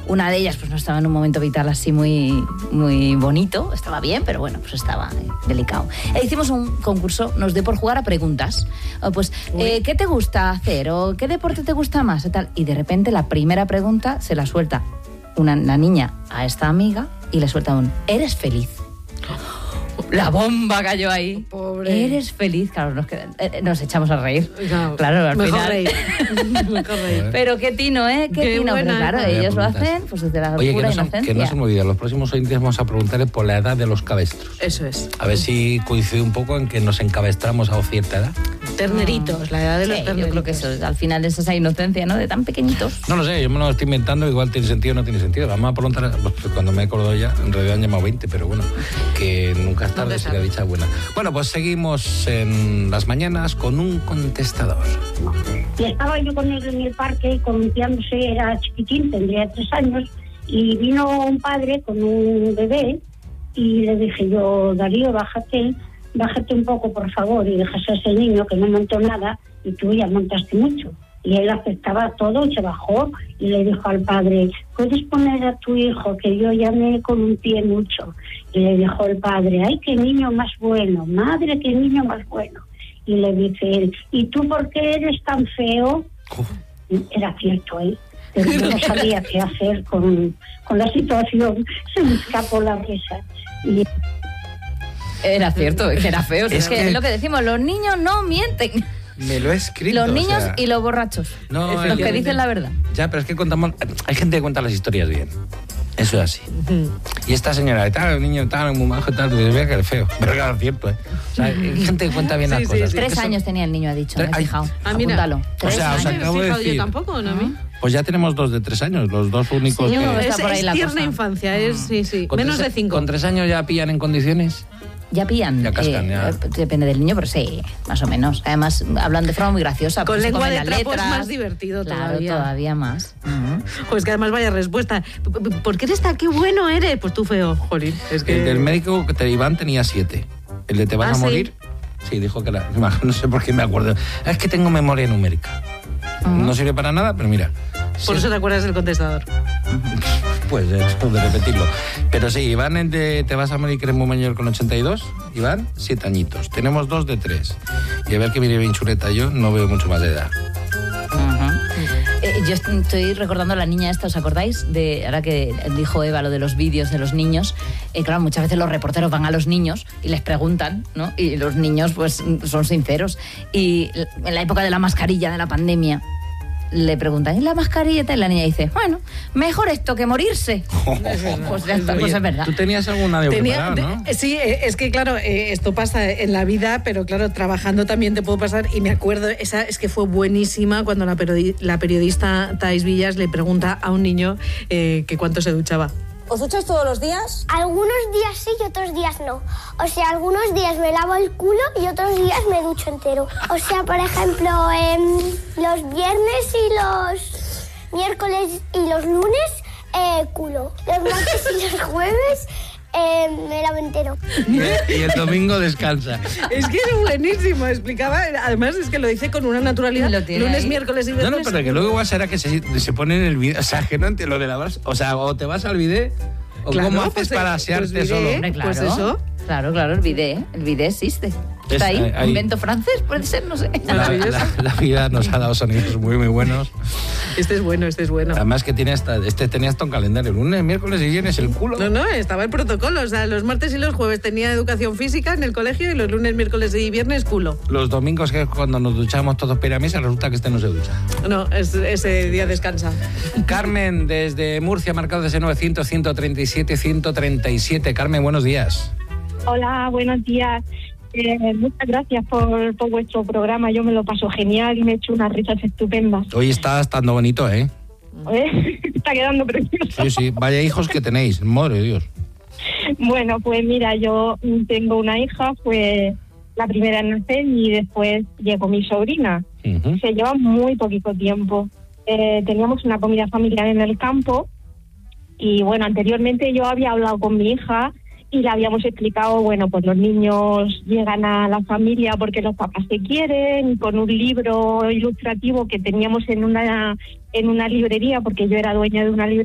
Una de ellas pues no estaba en un momento vital así muy, muy bonito, estaba bien, pero bueno, pues estaba delicado. Hicimos un concurso, nos dio por jugar a preguntas. Pues, ¿qué te gusta hacer? ¿O qué deporte te gusta más? Y tal. Y de repente la primera pregunta se la suelta la niña a esta amiga y le suelta ¿eres feliz? La bomba cayó ahí. Pobre. ¿Eres feliz? Claro, nos echamos a reír. Claro, al mejor final. reír. Mejor reír. Pero qué tino, ¿eh? Qué tino. buena. Pero claro, ellos lo hacen pues desde la pura inocencia. Que no se me olvide, los próximos oyentes vamos a preguntarle por la edad de los cabestros. Eso es. A ver si coincide un poco en que nos encabestramos a cierta edad. Terneritos, la edad de los terneritos. Yo creo que eso, al final es esa inocencia, ¿no? De tan pequeñitos. No lo sé, yo me lo estoy inventando, igual tiene sentido o no tiene sentido. Vamos a preguntar, cuando me he acordado ya, en realidad han llamado 20, pero bueno, que nunca es tarde, sería dicha buena. Bueno, pues seguimos en las mañanas con un contestador. Y estaba yo con él en el parque, columpiándose, era chiquitín, tendría 3 años, y vino un padre con un bebé, y le dije yo, Darío, bájate un poco, por favor, y dejas a ese niño que no montó nada, y tú ya montaste mucho. Y él aceptaba todo y se bajó y le dijo al padre, ¿puedes poner a tu hijo que yo ya me columpié mucho? Y le dijo el padre, ¡ay, qué niño más bueno! ¡Madre, qué niño más bueno! Y le dice él, ¿y tú por qué eres tan feo? Era cierto, ¿eh? Pero yo no sabía qué hacer con la situación. Se me escapó la risa. Y era cierto, que era feo. Es que es lo que decimos, los niños no mienten. Me lo he escrito. Los niños y los borrachos. No, los que dicen la verdad. Ya, pero es que contamos. Hay gente que cuenta las historias bien. Eso es así. Y esta señora, el niño muy majo, pues vea que es feo. Pero claro, es cierto, ¿eh? O sea, hay gente que cuenta bien las cosas. 3 años tenía el niño, ha dicho. Me he fijado. Apúntalo. 3 años. ¿No me he fijado yo tampoco, no? Pues ya tenemos 2 de 3 años, los dos únicos. Sí, que... Es por ahí la tierna cosa. Infancia, es sí. Menos de 5. ¿Con 3 años ya pillan en condiciones? Ya pillan. Ya cascan, ya. Depende del niño, pero sí, más o menos. Además, hablan de forma muy graciosa. Con lengua de las trapo letras. es más divertido todavía. Claro, todavía más. Pues que además vaya respuesta. ¿Por qué eres tan qué bueno eres? Pues tú feo, jolín. Es que... El del médico, Iván, tenía 7. El de te vas a morir, sí, dijo que era... No sé por qué me acuerdo. Es que tengo memoria numérica. No sirve para nada, pero mira. Por eso te acuerdas del contestador. Pues de repetirlo. Pero sí, Iván, el de te vas a morir, que eres muy mayor, con 82. Iván, 7 añitos. Tenemos 2 de 3. Y a ver que mire bien chuleta, yo no veo mucho más de edad. Yo estoy recordando a la niña esta, ¿os acordáis? Ahora que dijo Eva lo de los vídeos de los niños. Claro, muchas veces los reporteros van a los niños y les preguntan, ¿no? Y los niños pues son sinceros. Y en la época de la mascarilla, de la pandemia, le preguntan, ¿y la mascarilla? Y la niña dice, bueno, mejor esto que morirse. Pues ya está, pues es verdad. Tú tenías alguna de preparado, ¿no? Sí, es que claro, esto pasa en la vida, pero claro, trabajando también te puedo pasar. Y me acuerdo, esa es que fue buenísima cuando la periodista Thais Villas le pregunta a un niño que cuánto se duchaba. ¿Os ducháis todos los días? Algunos días sí y otros días no. O sea, algunos días me lavo el culo y otros días me ducho entero. O sea, por ejemplo, los viernes y los miércoles y los lunes, culo. Los martes y los jueves, me lavo entero. Y el domingo descansa. Es que es buenísimo, explicaba. Además, es que lo dice con una naturalidad. Lunes, ahí. Miércoles y viernes. No, pero que luego igual será que se pone en el vídeo. O sea, que no entiendo lo de lavar. O sea, o te vas al bidet, o claro, cómo haces pues, para asearte pues solo. Hombre, claro. Pues eso. Claro, el bidet existe. Está ahí, invento francés, puede ser, no sé. La vida nos ha dado sonidos muy, muy buenos. Este es bueno. Además que tenía hasta un calendario. Lunes, miércoles y viernes el culo. No, estaba el protocolo. O sea, los martes y los jueves tenía educación física en el colegio y los lunes, miércoles y viernes culo. Los domingos, que es cuando nos duchamos todos para ir a misa, resulta que no se ducha. No, ese día descansa. Carmen, desde Murcia, marcado desde 900, 137, 137. Carmen, buenos días. Hola, buenos días. Muchas gracias por vuestro programa. Yo me lo paso genial y me he hecho unas risas estupendas. Hoy está estando bonito, ¿eh? Está quedando precioso. Sí. Vaya hijos que tenéis. Madre de Dios. Bueno, pues mira, yo tengo una hija, fue la primera en nacer y después llegó mi sobrina. Se lleva muy poquito tiempo. Teníamos una comida familiar en el campo y bueno, anteriormente yo había hablado con mi hija y le habíamos explicado, bueno, pues los niños llegan a la familia porque los papás se quieren, con un libro ilustrativo que teníamos en una librería, porque yo era dueña de una librería.